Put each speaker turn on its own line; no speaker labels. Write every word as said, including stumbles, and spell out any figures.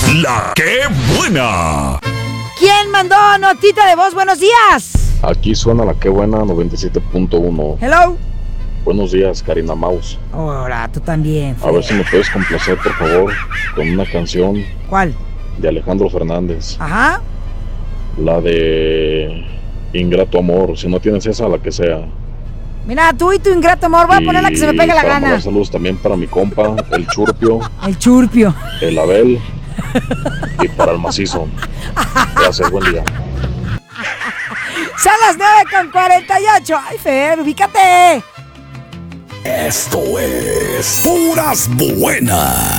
La que buena.
¿Quién mandó notita de voz? Buenos días.
Aquí suena la que buena noventa y siete punto uno.
Hello.
Buenos días, Karina Maus.
Hola, tú también.
A ver si me puedes complacer, por favor, con una canción.
¿Cuál?
De Alejandro Fernández.
Ajá.
La de Ingrato Amor. Si no tienes esa, la que sea.
Mira, tú y tu ingrato amor, voy a poner la que se me pegue la
para
gana.
mandar saludos también para mi compa, el Churpio.
El Churpio.
El Abel. Y para el Macizo. Gracias, buen día.
Son las nueve con cuarenta y ocho. Ay, Fer, ubícate.
Esto es Puras Buenas.